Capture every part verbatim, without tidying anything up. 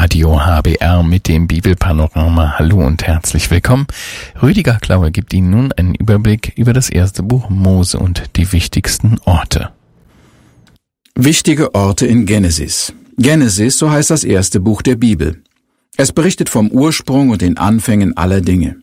Radio H B R mit dem Bibelpanorama. Hallo und herzlich willkommen. Rüdiger Klaue gibt Ihnen nun einen Überblick über das erste Buch Mose und die wichtigsten Orte. Wichtige Orte in Genesis. Genesis, so heißt das erste Buch der Bibel. Es berichtet vom Ursprung und den Anfängen aller Dinge.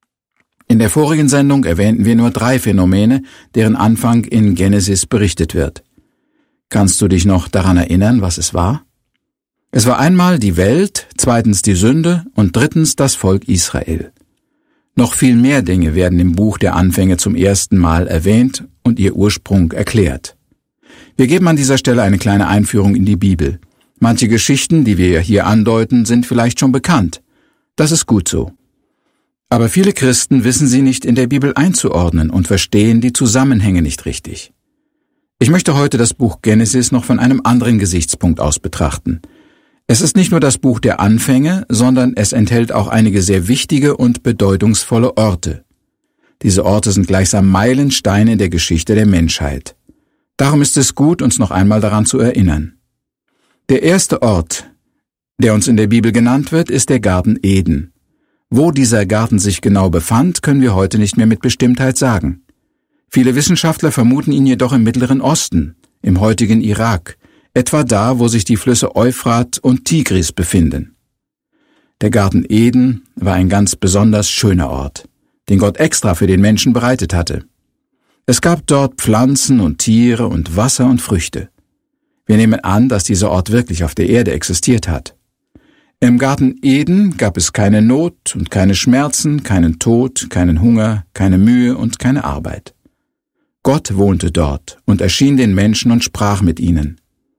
In der vorigen Sendung erwähnten wir nur drei Phänomene, deren Anfang in Genesis berichtet wird. Kannst du dich noch daran erinnern, was es war? Es war einmal die Welt, zweitens die Sünde und drittens das Volk Israel. Noch viel mehr Dinge werden im Buch der Anfänge zum ersten Mal erwähnt und ihr Ursprung erklärt. Wir geben an dieser Stelle eine kleine Einführung in die Bibel. Manche Geschichten, die wir hier andeuten, sind vielleicht schon bekannt. Das ist gut so. Aber viele Christen wissen sie nicht in der Bibel einzuordnen und verstehen die Zusammenhänge nicht richtig. Ich möchte heute das Buch Genesis noch von einem anderen Gesichtspunkt aus betrachten. Es ist nicht nur das Buch der Anfänge, sondern es enthält auch einige sehr wichtige und bedeutungsvolle Orte. Diese Orte sind gleichsam Meilensteine der Geschichte der Menschheit. Darum ist es gut, uns noch einmal daran zu erinnern. Der erste Ort, der uns in der Bibel genannt wird, ist der Garten Eden. Wo dieser Garten sich genau befand, können wir heute nicht mehr mit Bestimmtheit sagen. Viele Wissenschaftler vermuten ihn jedoch im Mittleren Osten, im heutigen Irak, etwa da, wo sich die Flüsse Euphrat und Tigris befinden. Der Garten Eden war ein ganz besonders schöner Ort, den Gott extra für den Menschen bereitet hatte. Es gab dort Pflanzen und Tiere und Wasser und Früchte. Wir nehmen an, dass dieser Ort wirklich auf der Erde existiert hat. Im Garten Eden gab es keine Not und keine Schmerzen, keinen Tod, keinen Hunger, keine Mühe und keine Arbeit. Gott wohnte dort und erschien den Menschen und sprach mit ihnen.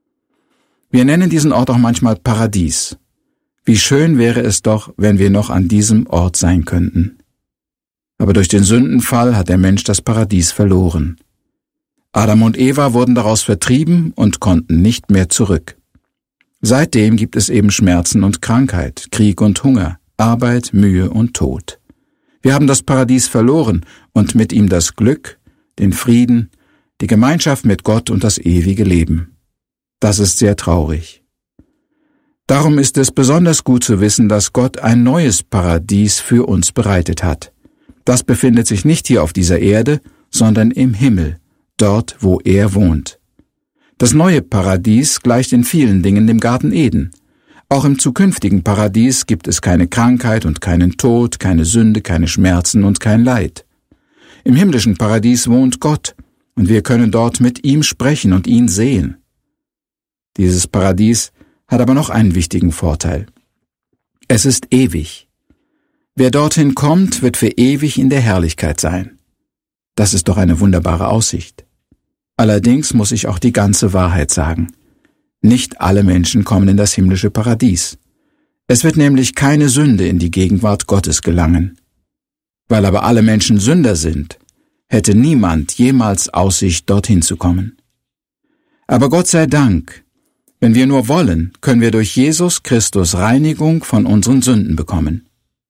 Wir nennen diesen Ort auch manchmal Paradies. Wie schön wäre es doch, wenn wir noch an diesem Ort sein könnten. Aber durch den Sündenfall hat der Mensch das Paradies verloren. Adam und Eva wurden daraus vertrieben und konnten nicht mehr zurück. Seitdem gibt es eben Schmerzen und Krankheit, Krieg und Hunger, Arbeit, Mühe und Tod. Wir haben das Paradies verloren und mit ihm das Glück, den Frieden, die Gemeinschaft mit Gott und das ewige Leben. Das ist sehr traurig. Darum ist es besonders gut zu wissen, dass Gott ein neues Paradies für uns bereitet hat. Das befindet sich nicht hier auf dieser Erde, sondern im Himmel, dort, wo er wohnt. Das neue Paradies gleicht in vielen Dingen dem Garten Eden. Auch im zukünftigen Paradies gibt es keine Krankheit und keinen Tod, keine Sünde, keine Schmerzen und kein Leid. Im himmlischen Paradies wohnt Gott, und wir können dort mit ihm sprechen und ihn sehen. Dieses Paradies hat aber noch einen wichtigen Vorteil. Es ist ewig. Wer dorthin kommt, wird für ewig in der Herrlichkeit sein. Das ist doch eine wunderbare Aussicht. Allerdings muss ich auch die ganze Wahrheit sagen. Nicht alle Menschen kommen in das himmlische Paradies. Es wird nämlich keine Sünde in die Gegenwart Gottes gelangen. Weil aber alle Menschen Sünder sind, hätte niemand jemals Aussicht, dorthin zu kommen. Aber Gott sei Dank, wenn wir nur wollen, können wir durch Jesus Christus Reinigung von unseren Sünden bekommen.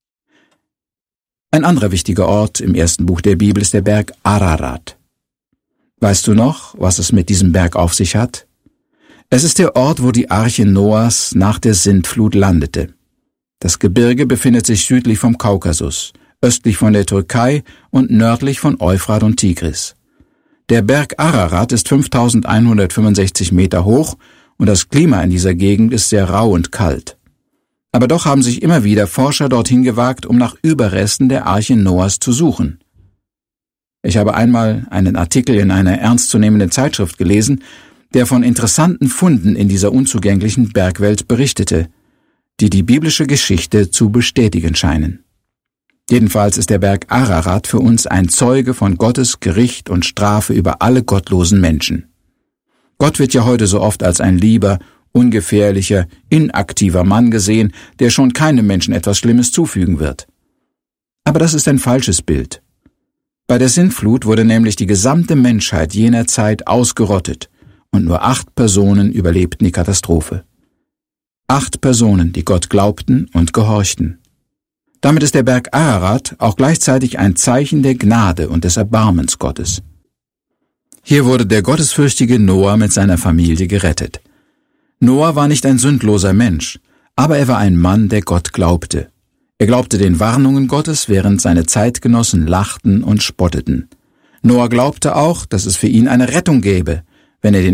Ein anderer wichtiger Ort im ersten Buch der Bibel ist der Berg Ararat. Weißt du noch, was es mit diesem Berg auf sich hat? Es ist der Ort, wo die Arche Noahs nach der Sintflut landete. Das Gebirge befindet sich südlich vom Kaukasus, östlich von der Türkei und nördlich von Euphrat und Tigris. Der Berg Ararat ist fünftausendeinhundertfünfundsechzig Meter hoch und das Klima in dieser Gegend ist sehr rau und kalt. Aber doch haben sich immer wieder Forscher dorthin gewagt, um nach Überresten der Arche Noahs zu suchen. Ich habe einmal einen Artikel in einer ernstzunehmenden Zeitschrift gelesen, der von interessanten Funden in dieser unzugänglichen Bergwelt berichtete, die die biblische Geschichte zu bestätigen scheinen. Jedenfalls ist der Berg Ararat für uns ein Zeuge von Gottes Gericht und Strafe über alle gottlosen Menschen. Gott wird ja heute so oft als ein lieber, ungefährlicher, inaktiver Mann gesehen, der schon keinem Menschen etwas Schlimmes zufügen wird. Aber das ist ein falsches Bild. Bei der Sintflut wurde nämlich die gesamte Menschheit jener Zeit ausgerottet und nur acht Personen überlebten die Katastrophe. Acht Personen, die Gott glaubten und gehorchten. Damit ist der Berg Ararat auch gleichzeitig ein Zeichen der Gnade und des Erbarmens Gottes. Hier wurde der gottesfürchtige Noah mit seiner Familie gerettet. Noah war nicht ein sündloser Mensch, Aber er war ein Mann, der Gott glaubte. Er glaubte den Warnungen Gottes, während seine Zeitgenossen lachten und spotteten. Noah glaubte auch, dass es für ihn eine Rettung gäbe, wenn er den